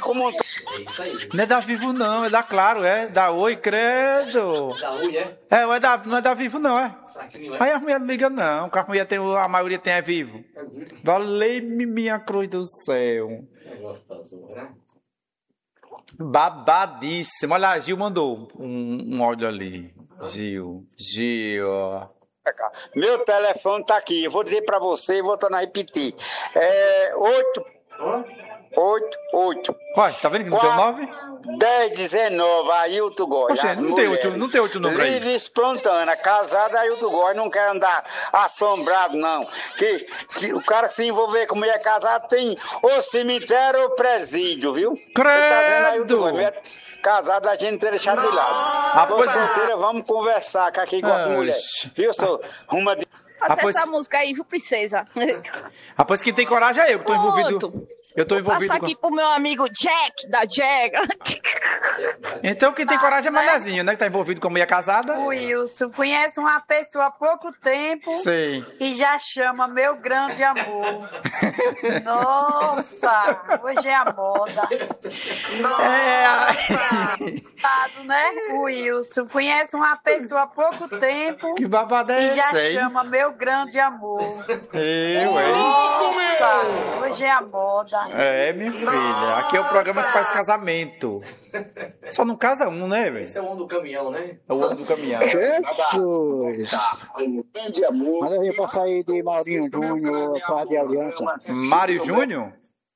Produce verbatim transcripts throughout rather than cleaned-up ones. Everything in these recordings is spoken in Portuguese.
como... É isso aí. Não é da Vivo, não. É da Claro, é. Da Oi, credo. Da Oi, é? É, não é da, não é da Vivo, não, é. Fraquinho, é? Aí as mulheres não ligam, não. Que a mulher tem, a maioria tem é Vivo. Valei-me minha cruz do céu. É gostoso, né? Babadíssimo. Olha, a Gil mandou um, um áudio ali. Gil, Gil. Meu telefone tá aqui, eu vou dizer pra você e vou tornar a repetir. É oito, oito, oito, Olha, tá vendo que não tem o nove? dez, dezenove, Ailton Góes. Poxa, não tem outro, não tem outro número aí. Livre espontânea, casada, Ailton Góes, não quer andar assombrado, não. Que, que o cara se envolver com mulher casada tem ou cemitério ou presídio, viu? Credo! Tá vendo, Ailton Góes? Mulher casada a gente tem que deixar de lado. Ah, Tô pois- solteira, vamos conversar, que aqui gosta de mulher. Oxe. Viu, sou uma de... Ah, Faça pois- essa música aí, viu, princesa? Rapaz, quem tem coragem é eu, que tô envolvido. Pronto. Eu tô envolvido Passar com... aqui pro meu amigo Jack, da Jack. Então quem tem coragem é Manezinho, né? Que tá envolvido com mulher casada. Wilson, conhece uma pessoa há pouco tempo Sei. e já chama meu grande amor. Nossa, hoje é a moda. É. Babado, né? Wilson, conhece uma pessoa há pouco tempo Que babado é e já esse, hein? chama meu grande amor. Eu, hein? Nossa, hoje é a moda. É, minha filha. Aqui é o programa que faz casamento. Só não casa um, né, velho? Esse é o homem do caminhão, né? É o homem do caminhão. Jesus! Mas eu vim pra sair de Maurinho Júnior, par de aliança. Mário Júnior?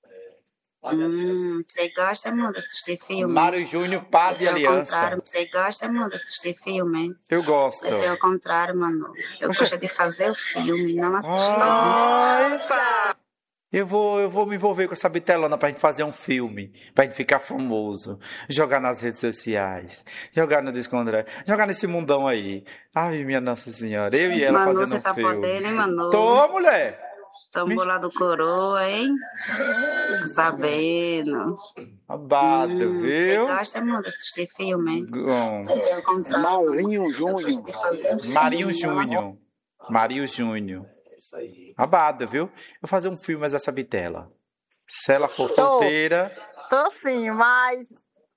Hum, você gosta muito de assistir filme? Mário Júnior, par de Mas é ao aliança. contrário, você gosta muito de assistir filme? Eu gosto. Mas é ao contrário, mano. Eu Oxe. gosto de fazer o filme, não assistir. Ai, eu vou, eu vou me envolver com essa bitelona pra gente fazer um filme, pra gente ficar famoso, jogar nas redes sociais, jogar no Disco André, jogar nesse mundão aí. Ai, minha Nossa Senhora, eu e ela Manu, fazendo você um tá filme. podendo, hein, Manu? Tô, mulher. Tamo lá do coroa, hein? Tô sabendo. Abado, Hum, você viu? gosta muito de assistir filme? Bom. Mas é ao contrário. Maurinho Júnior. De fazer o filme, Marinho não Júnior. Marinho Júnior. É isso aí. Abado, viu? Vou fazer um filme mais essa bitela. Se ela for Tô. solteira. Tô sim, mas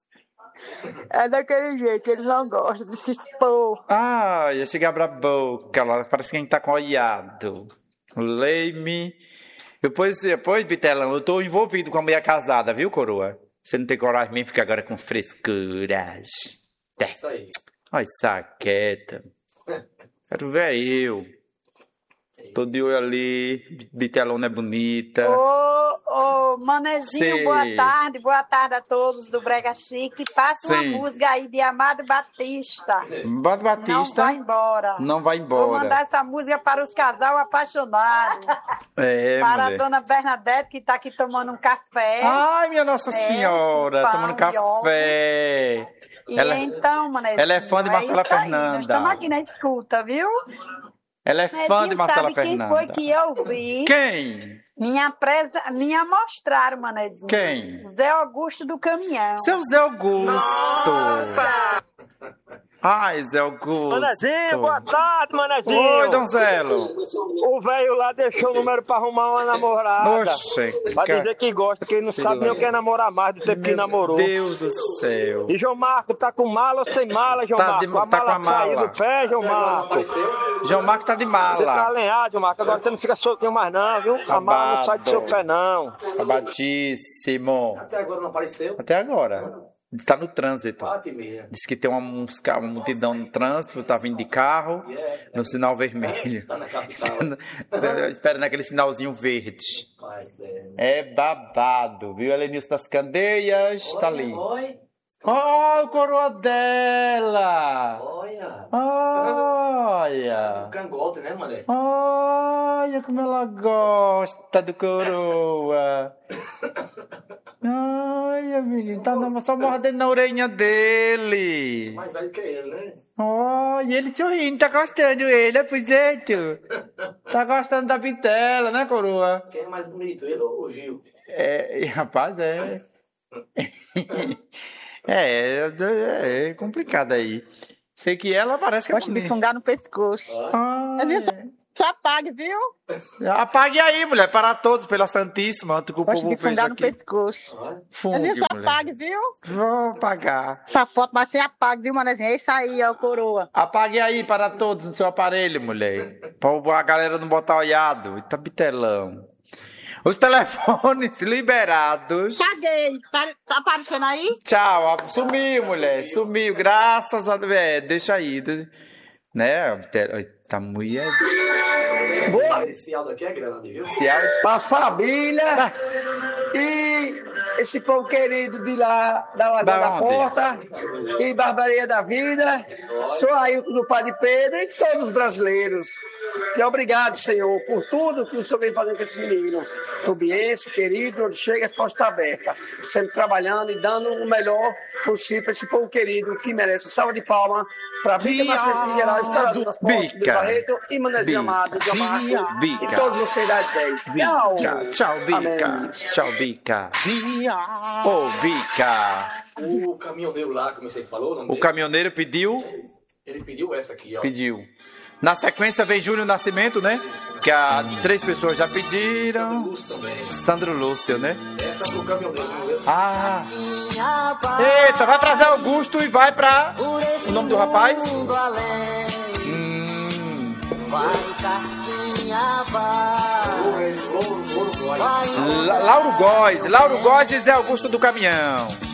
é daquele jeito, ele não gosta de se expor. Ah, ia chegar pra boca lá. Parece que a gente tá com olhado. Lei-me. Depois, depois, Bitelão, eu tô envolvido com a mulher casada, viu, coroa? Você não tem coragem mesmo de ficar agora com frescuras. É isso aí. Olha, saqueta. Quero ver eu. Tô de olho ali. Bitelona é bonita. Ô, ô, Manezinho, Sim. boa tarde, boa tarde a todos do Brega Chique. Passa uma Sim. música aí de Amado Batista. Bado Não Batista vai embora. não vai Vou mandar embora. essa música para os casal apaixonados. É, para a mulher. dona Bernadette, que está aqui tomando um café. Ai, minha Nossa É, Senhora, pão tomando e café. e ela- então, Manezinho, ela é fã de Marcela isso aí, Fernanda. Nós estamos aqui na escuta, viu? Ela é fã de Nezinho, Marcela sabe quem Fernanda. foi que eu vi? Quem? Minha, presa, minha mostraram, Manezinho. Quem? Zé Augusto do Caminhão. Seu Zé Augusto. Ai, Zé Augusto. Manezinho, boa tarde, Manezinho. Oi, Donzelo. O velho lá deixou o número pra arrumar uma namorada. Oxe. Pra cara- dizer que gosta, que não Sei sabe lá. nem o que é namorar mais do tempo que Meu namorou. Deus do céu. E João Marco, tá com mala ou sem mala, João Tá Marco? de- a tá mala com a mala. saiu do pé, João Marco. João Marco tá de Você tá mala. alinhado, João Marco. Agora você não fica soltinho mais não, viu? A mala não sai do seu pé, não. Abadíssimo. Até agora não apareceu. Até agora. Tá no trânsito. Quatro e meia. Diz que tem uma, uns ca- uma multidão no trânsito, tá vindo de carro, no sinal vermelho. Tá na capital. Esperando aquele sinalzinho verde. Mas, é... É babado, viu? Elenilson das Candeias, tá ali. Oi, Olha o coroa dela! olha. Olha! Cangote, né, mané? Olha como ela gosta do coroa! Olha, menino, tá não, só mordendo na orelhinha dele! Mais velho que ele, né? Olha, ele sorrindo, tá gostando ele, é pro jeito! Tá gostando da bitela, né, coroa? Quem é mais bonito, ele ou o Gil? É, rapaz, é. É, é, é complicado aí. Sei que ela parece que é Gosto de bonita. fungar no pescoço. Ah, É, viu? Só, só apague, viu? apague aí, mulher, para todos, pela Santíssima. Que o Gosto povo de veja fungar no aqui. pescoço. É, viu? Fungue, Só mulher. apague, viu? Vou apagar. Essa foto vai ser apague, viu, manezinho? É isso aí, ó, coroa. Apague aí para todos no seu aparelho, mulher. Pra a galera não botar olhado. Eita, bitelão. Os telefones liberados. Paguei. Tá, tá aparecendo aí? Tchau. Sumiu, mulher. Sumiu. Graças a Deus. É, deixa aí. de- Né? Eita, mulher. Boa. Esse áudio aqui é grande, viu? Se a... Pra família e esse povo querido de lá, da Lagoa Da da onde? Porta e Barbaria da Vida, sou Ailton do Padre Pedro e todos os brasileiros. E obrigado, Senhor, por tudo que o Senhor vem fazendo com esse menino. Tubiense, querido, onde chega, as portas estão abertas. Sempre trabalhando e dando o melhor possível para esse povo querido que merece. Salva de palma para a Bica Maciça de Geral, Estourado nas portas do Bica. Barreto e Manezinho Amado, de Amado Bica. e todos vocês da dez. Tchau. Bica. Tchau, Bica. Amém. Tchau, Bica. Ô, Bica. O caminhoneiro lá, como você falou, o nome O dele, caminhoneiro pediu... ele pediu essa aqui, ó. Pediu. Na sequência vem Júnior Nascimento, né? Que a três pessoas já pediram. Lúcio também. Sandro Lúcio, né? Essa é pro caminhoneiro, viu? Ah! Eita, vai trazer Augusto e vai pra... O nome do rapaz? Hum... Louro, Louro, Louro, Góes. La- Lauro Góes. Lauro Góes e Zé Augusto do Caminhão.